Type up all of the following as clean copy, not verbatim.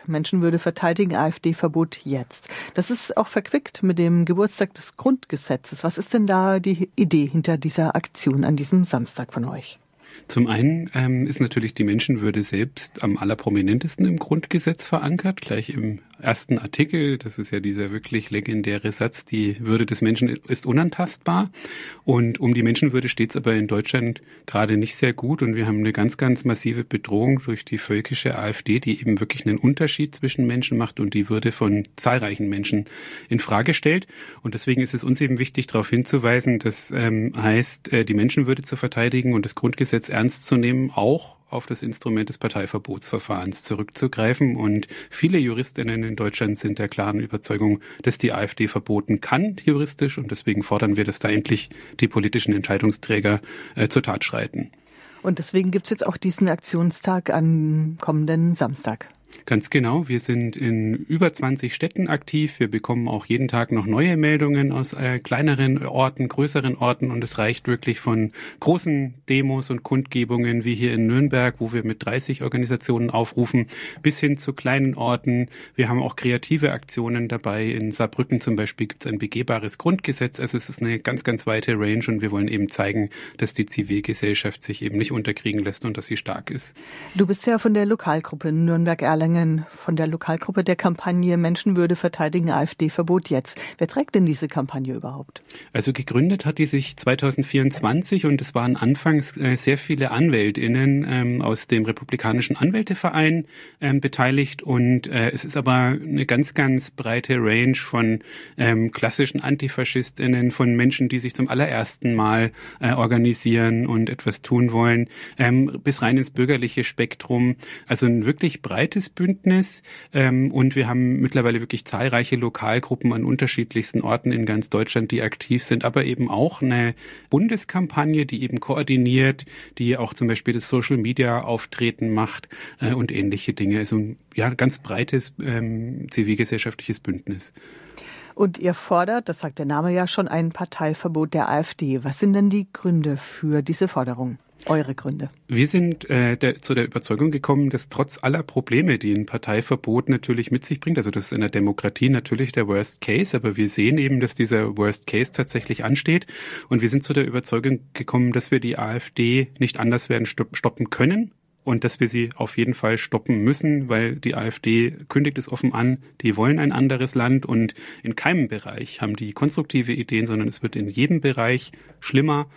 Menschenwürde verteidigen, AfD-Verbot jetzt. Das ist auch verquickt mit dem Geburtstag des Grundgesetzes. Was ist denn da die Idee hinter dieser Aktion an diesem Samstag von euch? Zum einen ist natürlich die Menschenwürde selbst am allerprominentesten im Grundgesetz verankert, gleich im ersten Artikel. Das ist ja dieser wirklich legendäre Satz, die Würde des Menschen ist unantastbar. Und um die Menschenwürde steht es aber in Deutschland gerade nicht sehr gut. Und wir haben eine ganz, ganz massive Bedrohung durch die völkische AfD, die eben wirklich einen Unterschied zwischen Menschen macht und die Würde von zahlreichen Menschen in Frage stellt. Und deswegen ist es uns eben wichtig, darauf hinzuweisen, das heißt, die Menschenwürde zu verteidigen und das Grundgesetz ernst zu nehmen, auch auf das Instrument des Parteiverbotsverfahrens zurückzugreifen. Und viele JuristInnen in Deutschland sind der klaren Überzeugung, dass die AfD verboten kann, juristisch. Und deswegen fordern wir, dass da endlich die politischen Entscheidungsträger zur Tat schreiten. Und deswegen gibt es jetzt auch diesen Aktionstag am kommenden Samstag. Ganz genau. Wir sind in über 20 Städten aktiv. Wir bekommen auch jeden Tag noch neue Meldungen aus kleineren Orten, größeren Orten. Und es reicht wirklich von großen Demos und Kundgebungen wie hier in Nürnberg, wo wir mit 30 Organisationen aufrufen, bis hin zu kleinen Orten. Wir haben auch kreative Aktionen dabei. In Saarbrücken zum Beispiel gibt es ein begehbares Grundgesetz. Also es ist eine ganz, ganz weite Range und wir wollen eben zeigen, dass die Zivilgesellschaft sich eben nicht unterkriegen lässt und dass sie stark ist. Du bist ja von der Lokalgruppe Nürnberg-Erlangen, von der Lokalgruppe der Kampagne Menschenwürde verteidigen, AfD-Verbot jetzt. Wer trägt denn diese Kampagne überhaupt? Also gegründet hat die sich 2024 und es waren anfangs sehr viele AnwältInnen aus dem Republikanischen Anwälteverein beteiligt und es ist aber eine ganz, ganz breite Range von klassischen AntifaschistInnen, von Menschen, die sich zum allerersten Mal organisieren und etwas tun wollen, bis rein ins bürgerliche Spektrum. Also ein wirklich breites Bündnis und wir haben mittlerweile wirklich zahlreiche Lokalgruppen an unterschiedlichsten Orten in ganz Deutschland, die aktiv sind, aber eben auch eine Bundeskampagne, die eben koordiniert, die auch zum Beispiel das Social-Media-Auftreten macht und ähnliche Dinge. Also ja, ein ganz breites zivilgesellschaftliches Bündnis. Und ihr fordert, das sagt der Name ja schon, ein Parteiverbot der AfD. Was sind denn die Gründe für diese Forderung? Eure Gründe? Wir sind zu der Überzeugung gekommen, dass trotz aller Probleme, die ein Parteiverbot natürlich mit sich bringt, also das ist in der Demokratie natürlich der Worst Case, aber wir sehen eben, dass dieser Worst Case tatsächlich ansteht und wir sind zu der Überzeugung gekommen, dass wir die AfD nicht anders werden stoppen können. Und dass wir sie auf jeden Fall stoppen müssen, weil die AfD kündigt es offen an, die wollen ein anderes Land und in keinem Bereich haben die konstruktive Ideen, sondern es wird in jedem Bereich schlimmer.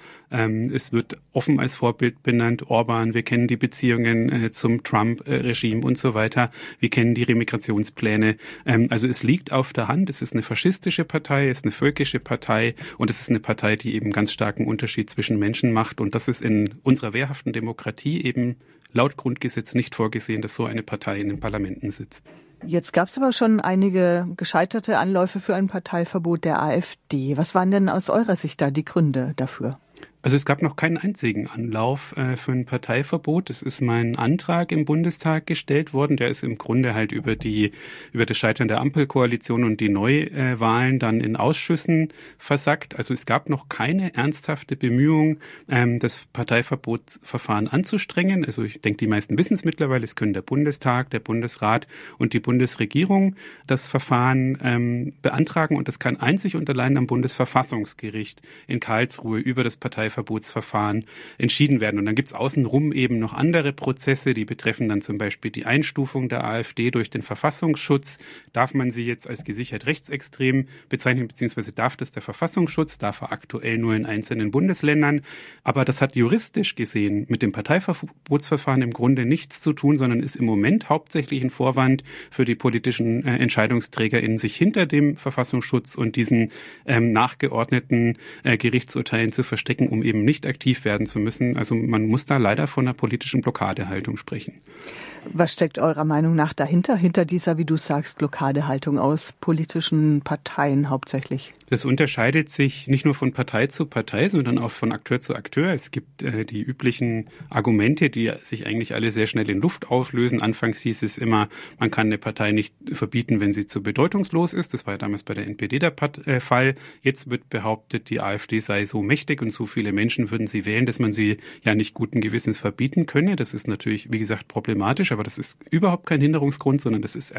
Es wird offen als Vorbild benannt, Orban, wir kennen die Beziehungen zum Trump-Regime und so weiter, wir kennen die Remigrationspläne. Also es liegt auf der Hand, es ist eine faschistische Partei, es ist eine völkische Partei und es ist eine Partei, die eben ganz starken Unterschied zwischen Menschen macht und das ist in unserer wehrhaften Demokratie eben laut Grundgesetz nicht vorgesehen, dass so eine Partei in den Parlamenten sitzt. Jetzt gab es aber schon einige gescheiterte Anläufe für ein Parteiverbot der AfD. Was waren denn aus eurer Sicht da die Gründe dafür? Also es gab noch keinen einzigen Anlauf für ein Parteiverbot. Es ist mein Antrag im Bundestag gestellt worden. Der ist im Grunde halt über das Scheitern der Ampelkoalition und die Neuwahlen dann in Ausschüssen versackt. Also es gab noch keine ernsthafte Bemühung, das Parteiverbotsverfahren anzustrengen. Also ich denke, die meisten wissen es mittlerweile. Es können der Bundestag, der Bundesrat und die Bundesregierung das Verfahren beantragen. Und das kann einzig und allein am Bundesverfassungsgericht in Karlsruhe über das Parteiverbotsverfahren entschieden werden. Und dann gibt es außenrum eben noch andere Prozesse, die betreffen dann zum Beispiel die Einstufung der AfD durch den Verfassungsschutz. Darf man sie jetzt als gesichert rechtsextrem bezeichnen, beziehungsweise darf das der Verfassungsschutz, darf er aktuell nur in einzelnen Bundesländern. Aber das hat juristisch gesehen mit dem Parteiverbotsverfahren im Grunde nichts zu tun, sondern ist im Moment hauptsächlich ein Vorwand für die politischen EntscheidungsträgerInnen, sich hinter dem Verfassungsschutz und diesen nachgeordneten Gerichtsurteilen zu verstecken, um eben nicht aktiv werden zu müssen. Also man muss da leider von einer politischen Blockadehaltung sprechen. Was steckt eurer Meinung nach dahinter, hinter dieser, wie du sagst, Blockadehaltung aus politischen Parteien hauptsächlich? Das unterscheidet sich nicht nur von Partei zu Partei, sondern auch von Akteur zu Akteur. Es gibt die üblichen Argumente, die sich eigentlich alle sehr schnell in Luft auflösen. Anfangs hieß es immer, man kann eine Partei nicht verbieten, wenn sie zu bedeutungslos ist. Das war ja damals bei der NPD der Fall. Jetzt wird behauptet, die AfD sei so mächtig und so viele Menschen würden sie wählen, dass man sie ja nicht guten Gewissens verbieten könne. Das ist natürlich, wie gesagt, problematisch, aber das ist überhaupt kein Hinderungsgrund, sondern das ist